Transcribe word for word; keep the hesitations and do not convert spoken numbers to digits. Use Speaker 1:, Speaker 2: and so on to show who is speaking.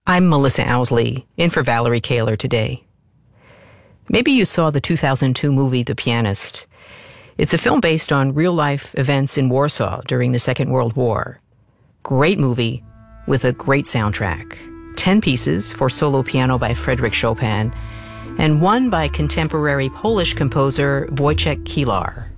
Speaker 1: I'm Melissa Owsley, in for Valerie Kaler today. Maybe you saw the two thousand two movie The Pianist. It's a film based on real-life events in Warsaw during the Second World War. Great movie with a great soundtrack. Ten pieces for solo piano by Frédéric Chopin, and one by contemporary Polish composer Wojciech Kilar.